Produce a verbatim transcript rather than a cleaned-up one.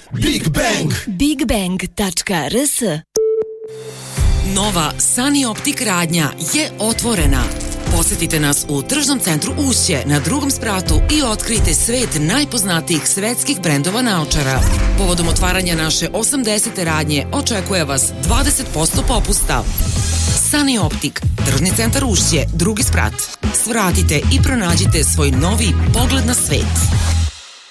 Big Bang. big bang tačka r s. Nova Sunny Optik radnja je otvorena. Posetite nas u tržnom centru Ušće na drugom spratu i otkrijte svet najpoznatijih svetskih brendova naočara. Povodom otvaranja naše osamdesete radnje očekuje vas dvadeset posto popusta. Sunny Optik, tržni centar Ušće, drugi sprat. Svratite i pronađite svoj novi pogled na svet.